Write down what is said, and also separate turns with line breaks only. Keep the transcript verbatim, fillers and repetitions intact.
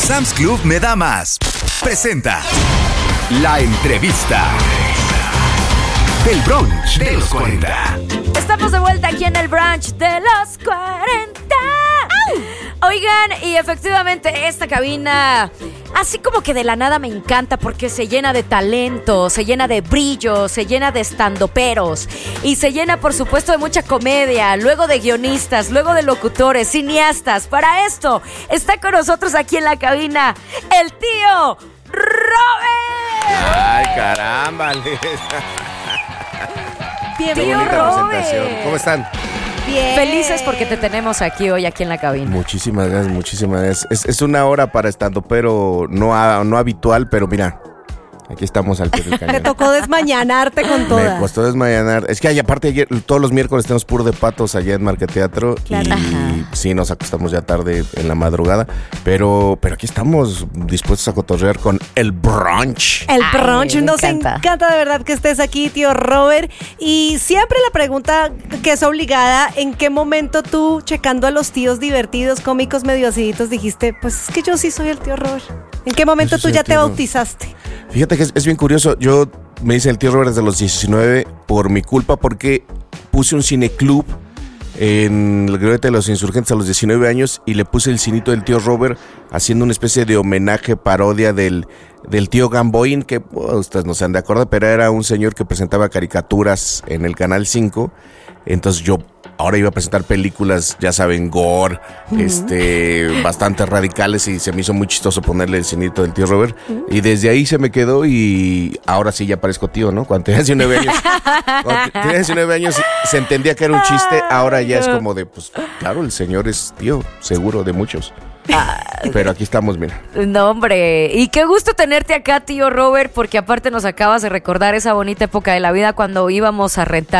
Sam's Club me da más. Presenta la entrevista del brunch de los cuarenta.
Estamos de vuelta aquí en el brunch de los cuarenta. Oigan, y efectivamente esta cabina, así como que de la nada me encanta porque se llena de talento, se llena de brillo, se llena de estandoperos y se llena, por supuesto, de mucha comedia, luego de guionistas, luego de locutores, cineastas. Para esto está con nosotros aquí en la cabina el tío Robert.
Ay, caramba.
Bien,
Qué
tío
bonita
Robert.
presentación. ¿Cómo están?
Bien. Felices porque te tenemos aquí hoy, aquí en la cabina.
Muchísimas gracias, muchísimas gracias. Es, es una hora para estando, pero no, a- no habitual, pero mira, aquí estamos al pie del cañón.
Te tocó desmañanarte con
Me
todas.
costó desmayanar. Es que hay, aparte ayer, todos los miércoles tenemos puro de patos allá en Marqueteatro.
Claro.
Y
Ajá.
sí, nos acostamos ya tarde en la madrugada. Pero, pero aquí estamos dispuestos a cotorrear con el brunch.
El
Ay,
brunch,
me
nos
encanta.
encanta. de verdad que estés aquí, tío Robert. Y siempre la pregunta que es obligada, ¿en qué momento tú, checando a los tíos divertidos, cómicos, medio aciditos, dijiste, pues es que yo sí soy el tío Robert? ¿En qué momento
Yo
tú
soy
ya
el
te
tío
bautizaste?
Fíjate que es, es bien curioso. Yo me hice el tío Robert desde los diecinueve por mi culpa, porque puse un cineclub en el Glorieta de los Insurgentes a los diecinueve años y le puse el cinito del tío Robert haciendo una especie de homenaje, parodia del, del tío Gamboín, que bueno, ustedes no se han de acordar, pero era un señor que presentaba caricaturas en el Canal cinco. Entonces yo ahora iba a presentar películas, ya saben, gore, este, bastante radicales, y se me hizo muy chistoso ponerle el cinito del tío Robert. Y desde ahí se me quedó, y ahora sí ya parezco tío, ¿no? Cuando tenía diecinueve años, cuando tenía diecinueve años se entendía que era un chiste, ahora ya es como de, pues claro, el señor es tío, seguro, de muchos. Pero aquí estamos, mira.
No, hombre, y qué gusto tenerte acá, tío Robert, porque aparte nos acabas de recordar esa bonita época de la vida cuando íbamos a rentar